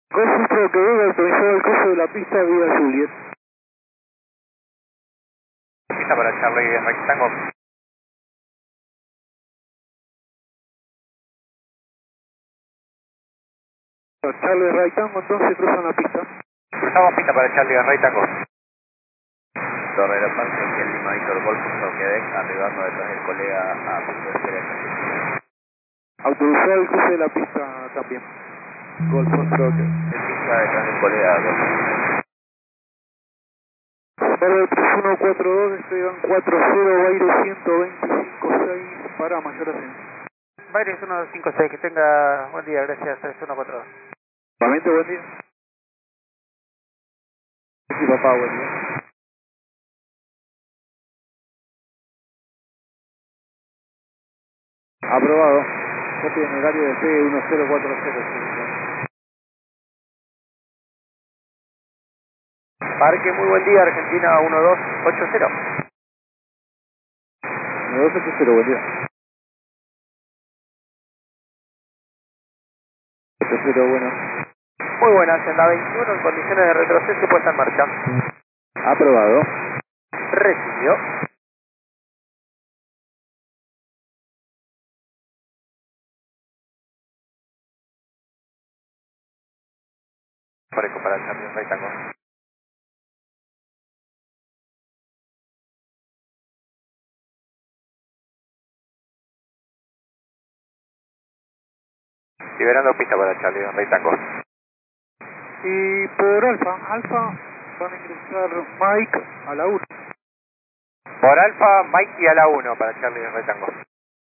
Golf que debe autorizado el cruce de la pista vía Juliet. Pista para Charlie Rectango. Charlie Rectango, entonces cruzan la pista. Cruzamos pista para Charlie Rectango. Torre de la Paz, aquí el Lima Víctor Golf, Quebec, arribando detrás del colega a punto de espera. Autorizado el cruce de la pista también. Golf Foxtrot. El pista detrás del colega Golf. Verde 3142, despegan 40, Bairo 125.6 para mayor ascenso. Baires 156, que tenga buen día, gracias, 3142. Nuevamente, buen día. Sí, papá, buen día. Aprobado. Copia en horario de P1040. Parque, muy buen día, Argentina 1280. 1280, buen día. 80, bueno. Muy buena, senda 21 en condiciones de retroceso y puesta en marcha. Aprobado. Recibió. Parejo para Charlie Rectango. Liberando pista para Charlie Rectango. Y por Alfa van a ingresar Mike a la 1. Por Alfa, Mikey a la 1 para Charlie Rectango.